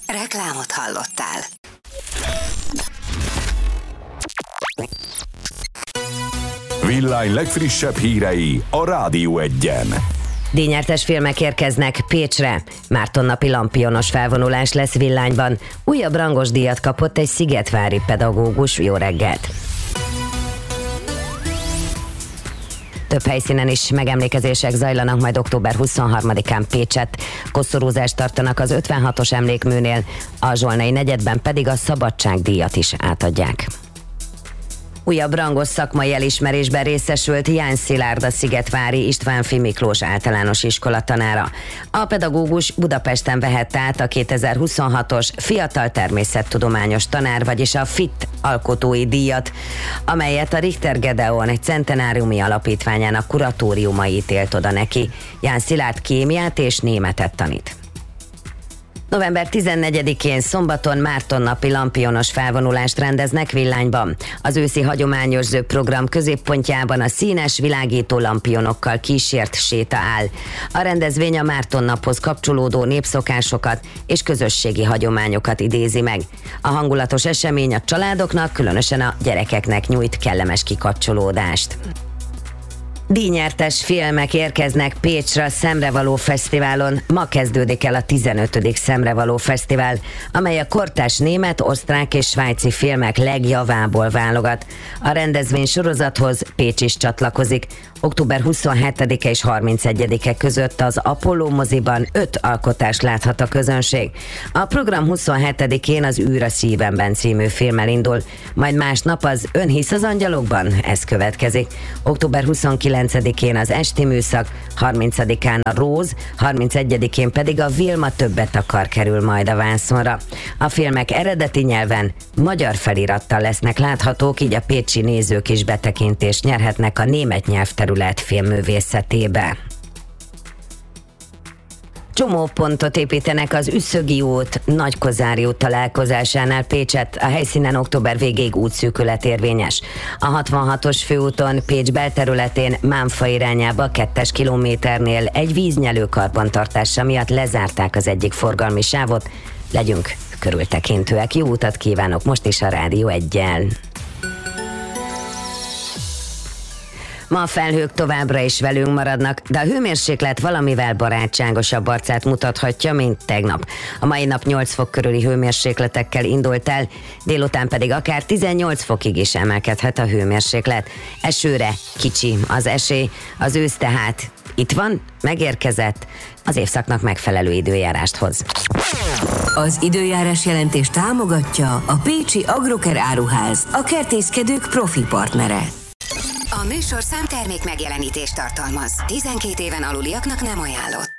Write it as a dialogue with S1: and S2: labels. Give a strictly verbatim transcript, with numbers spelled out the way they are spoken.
S1: Reklámot hallottál.
S2: Villány legfrissebb hírei a Rádió Egyen.
S3: Díjnyertes filmek érkeznek Pécsre. Márton napi lampionos felvonulás lesz Villányban. Újabb rangos díjat kapott egy szigetvári pedagógus. Jó reggelt! Több helyszínen is megemlékezések zajlanak majd október huszonharmadikán Pécsett. Koszorúzást tartanak az ötvenhatos emlékműnél, a Zsolnai negyedben pedig a szabadságdíjat is átadják. Újabb rangos szakmai elismerésben részesült Jány Szilárd, a szigetvári Istvánffy Miklós általános iskola tanára. A pedagógus Budapesten vehette át a kétezer-huszonhatos Fiatal Természettudományos Tanár, vagyis a FIT alkotói díjat, amelyet a Richter Gedeon egy centenáriumi alapítványának kuratóriuma ítélt oda neki. Jány Szilárd kémiát és németet tanít. november tizennegyedikén szombaton Márton napi lampionos felvonulást rendeznek Villányban. Az őszi hagyományos program középpontjában a színes, világító lampionokkal kísért séta áll. A rendezvény a Márton naphoz kapcsolódó népszokásokat és közösségi hagyományokat idézi meg. A hangulatos esemény a családoknak, különösen a gyerekeknek nyújt kellemes kikapcsolódást. Díjnyertes filmek érkeznek Pécsre a Szemrevaló Fesztiválon. Ma kezdődik el a tizenötödik Szemrevaló Fesztivál, amely a kortárs német, osztrák és svájci filmek legjavából válogat. A rendezvény sorozathoz Pécs is csatlakozik. október huszonhetedike és harmincegyedike között az Apollo moziban öt alkotást láthat a közönség. A program huszonhetedikén az Űr a szívemben című filmmel indul, majd másnap az Ön hisz az angyalokban? Ez következik. október huszonkilencedikén az Esti műszak, harmincadikán a Róz, harmincegyedikén pedig a Vilma többet akar kerül majd a vászonra. A filmek eredeti nyelven, magyar felirattal lesznek láthatók, így a pécsi nézők is betekintést nyerhetnek a német nyelvterület filmművészetébe. Csomópontot építenek az Üszögi út, Nagykozári út találkozásánál Pécsett. A helyszínen október végéig útszűkület érvényes. A hatvanhatos főúton Pécs belterületén Mánfa irányába kettes kilométernél egy víznyelő karbantartása miatt lezárták az egyik forgalmi sávot. Legyünk körültekintőek. Jó utat kívánok most is a Rádió Egyen. Ma a felhők továbbra is velünk maradnak, de a hőmérséklet valamivel barátságosabb arcát mutathatja, mint tegnap. A mai nap nyolc fok körüli hőmérsékletekkel indult el, délután pedig akár tizennyolc fokig is emelkedhet a hőmérséklet. Esőre kicsi az esély, az ősz tehát itt van, megérkezett, az évszaknak megfelelő időjárást hoz.
S1: Az időjárás jelentés támogatja a Pécsi Agroker Áruház, a kertészkedők profi partnere. A műsorszám termék megjelenítést tartalmaz. tizenkét éven aluliaknak nem ajánlott.